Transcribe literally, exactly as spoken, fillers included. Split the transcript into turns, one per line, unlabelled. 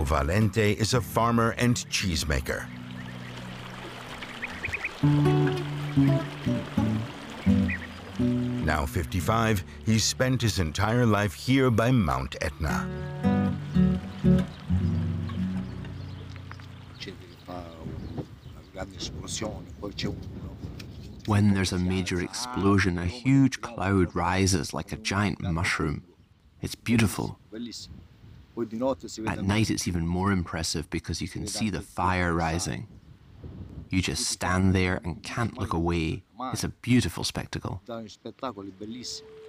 Valente is a farmer and cheesemaker. Now fifty-five, he's spent his entire life here by Mount Etna.
When there's a major explosion, a huge cloud rises like a giant mushroom. It's beautiful. At night, it's even more impressive because you can see the fire rising. You just stand there and can't look away. It's a beautiful spectacle.